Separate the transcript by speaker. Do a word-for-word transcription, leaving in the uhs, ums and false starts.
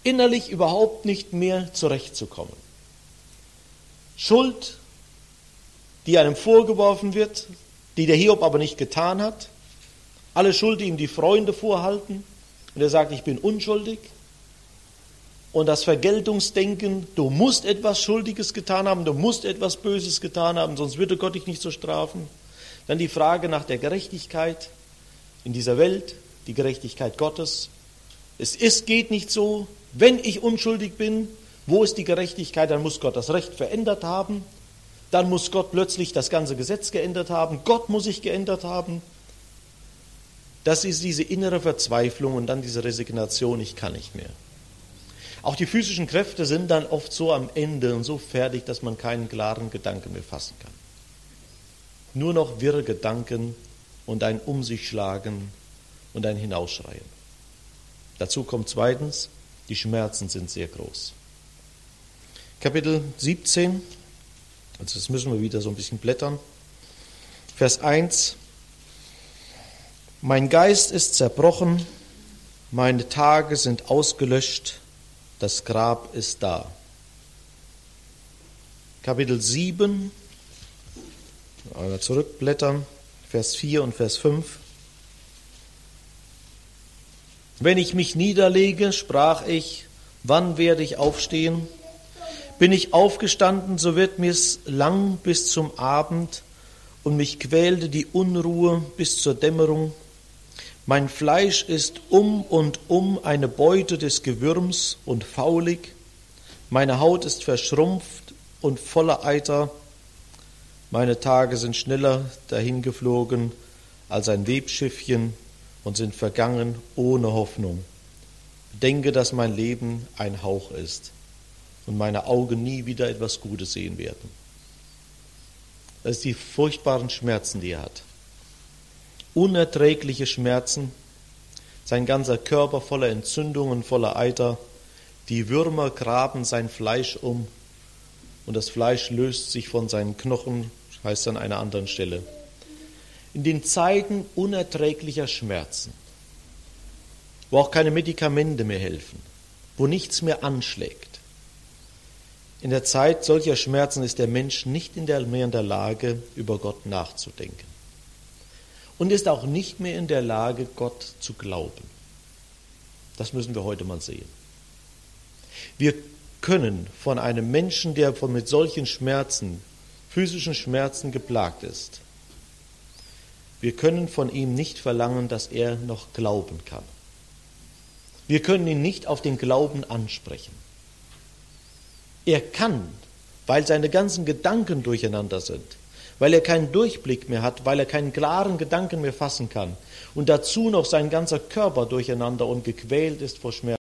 Speaker 1: innerlich überhaupt nicht mehr zurechtzukommen. Schuld, die einem vorgeworfen wird, die der Hiob aber nicht getan hat. Alle Schuld, die ihm die Freunde vorhalten. Und er sagt, ich bin unschuldig. Und das Vergeltungsdenken, du musst etwas Schuldiges getan haben, du musst etwas Böses getan haben, sonst würde Gott dich nicht so strafen. Dann die Frage nach der Gerechtigkeit in dieser Welt, die Gerechtigkeit Gottes. Es ist, geht nicht so, wenn ich unschuldig bin, wo ist die Gerechtigkeit? Dann muss Gott das Recht verändert haben. Dann muss Gott plötzlich das ganze Gesetz geändert haben. Gott muss sich geändert haben. Das ist diese innere Verzweiflung und dann diese Resignation, ich kann nicht mehr. Auch die physischen Kräfte sind dann oft so am Ende und so fertig, dass man keinen klaren Gedanken mehr fassen kann. Nur noch wirre Gedanken und ein Um sich schlagen und ein Hinausschreien. Dazu kommt zweitens, die Schmerzen sind sehr groß. Kapitel siebzehn, also das müssen wir wieder so ein bisschen blättern. Vers eins. Mein Geist ist zerbrochen, meine Tage sind ausgelöscht, das Grab ist da. Kapitel sieben, einmal zurückblättern, Vers vier und Vers fünf. Wenn ich mich niederlege, sprach ich, wann werde ich aufstehen? Bin ich aufgestanden, so wird mir's lang bis zum Abend und mich quälte die Unruhe bis zur Dämmerung. Mein Fleisch ist um und um eine Beute des Gewürms und faulig. Meine Haut ist verschrumpft und voller Eiter. Meine Tage sind schneller dahingeflogen als ein Webschiffchen und sind vergangen ohne Hoffnung. Bedenke, dass mein Leben ein Hauch ist und meine Augen nie wieder etwas Gutes sehen werden. Das sind die furchtbaren Schmerzen, die er hat. Unerträgliche Schmerzen, sein ganzer Körper voller Entzündungen, voller Eiter. Die Würmer graben sein Fleisch um und das Fleisch löst sich von seinen Knochen, heißt an einer anderen Stelle. In den Zeiten unerträglicher Schmerzen, wo auch keine Medikamente mehr helfen, wo nichts mehr anschlägt. In der Zeit solcher Schmerzen ist der Mensch nicht in der, mehr in der Lage, über Gott nachzudenken. Und ist auch nicht mehr in der Lage, Gott zu glauben. Das müssen wir heute mal sehen. Wir können von einem Menschen, der von mit solchen Schmerzen, physischen Schmerzen geplagt ist, wir können von ihm nicht verlangen, dass er noch glauben kann. Wir können ihn nicht auf den Glauben ansprechen. Er kann, weil seine ganzen Gedanken durcheinander sind, weil er keinen Durchblick mehr hat, weil er keinen klaren Gedanken mehr fassen kann und dazu noch sein ganzer Körper durcheinander und gequält ist vor Schmerzen.